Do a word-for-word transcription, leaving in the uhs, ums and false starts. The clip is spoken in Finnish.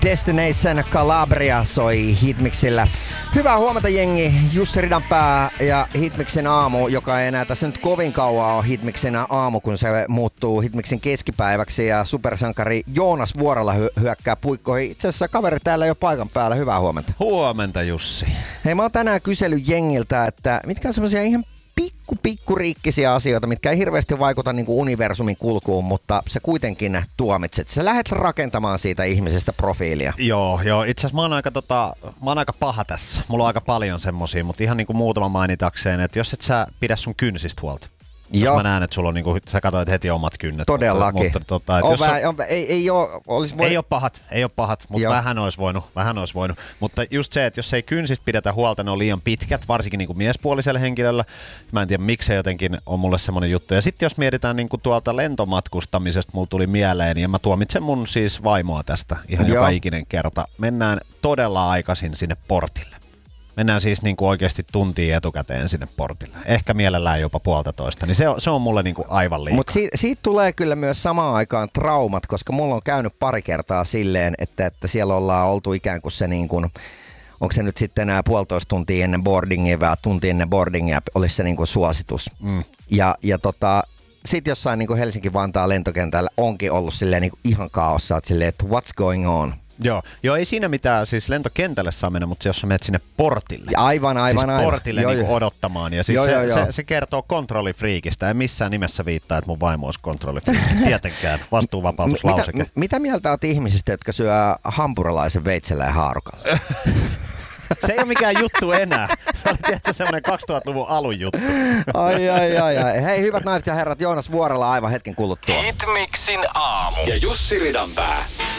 Destination Calabria soi Hitmixillä. Hyvää huomenta jengi, Jussi Ridanpää ja Hitmixin aamu, joka ei enää tässä nyt kovin kauan ole Hitmixin aamu, kun se muuttuu Hitmixin keskipäiväksi ja supersankari Joonas Vuorela hy- hyökkää puikkoihin. Itse asiassa kaveri täällä jo paikan päällä, hyvää huomenta. Huomenta Jussi. Hei, mä oon tänään kysellyt jengiltä, että mitkä on semmosia ihan pikku pikku riikkisiä asioita, mitkä ei hirveästi vaikuta niin kuin universumin kulkuun, mutta sä kuitenkin tuomitset. Sä lähdet rakentamaan siitä ihmisestä profiilia. Joo, joo. Itse asiassa mä oon aika, tota, mä oon aika paha tässä. Mulla on aika paljon semmosia, mutta ihan niin kuin muutama mainitakseen, että jos et sä pidä sun kynsistä huolta. Jos Joo. mä näen, että sulla on niinku, sä katsoit heti omat kynnet. Todellakin. Mutta, mutta, tota, on jos vähän, on, ei, ei, ole, olisi voi... ei ole pahat, ei ole pahat, mutta Joo. vähän olisi voinut, vähän olisi voinut. Mutta just se, että jos ei kynsistä pidetä huolta, ne on liian pitkät, varsinkin niinku miespuolisella henkilöllä. Mä en tiedä, miksei jotenkin on mulle semmoinen juttu. Ja sitten jos mietitään niinku tuolta lentomatkustamisesta, mulla tuli mieleen, ja mä tuomitsen mun siis vaimoa tästä ihan Joo. joka ikinen kerta. Mennään todella aikaisin sinne portille. Mennään siis niinku oikeasti tuntia etukäteen sinne portille. Ehkä mielellään jopa puolitoista. Niin se on, se on mulle niinku aivan liikaa. Mutta siitä, siitä tulee kyllä myös samaan aikaan traumat, koska mulla on käynyt pari kertaa silleen, että, että siellä ollaan oltu ikään kuin se niin kuin, onko se nyt sitten nämä puolitoista tuntia ennen boardingia vai tunti ennen boardingia, olisi se niin kuin suositus. Mm. Ja, ja tota, sitten jossain niin kuin Helsinki-Vantaan lentokentällä onkin ollut silleen niin kuin ihan kaossa, että silleen, että what's going on? Joo, joo, ei siinä mitään, siis lentokentälle saa mennä, mutta jos sä menet sinne portille. Aivan, aivan, siis aivan. portille joo, niinku joo. odottamaan. Ja siis joo, se, joo, joo. Se, se kertoo kontrollifriikistä. En missään nimessä viittaa, että mun vaimo olisi kontrollifriikki. Tietenkään. Vastuuvapautuslauseke. Mitä, mitä mieltä oot ihmisistä, jotka syö hampurilaisen veitsellä ja haarukalla? Se ei ole mikään juttu enää. Se oli tietysti semmoinen kaksituhattaluvun alun juttu. Ai, ai, ai, ai. Hei, hyvät naiset ja herrat, Joonas Vuorela aivan hetken kuluttua. Hitmixin aamu. Ja Jussi Ridanpää.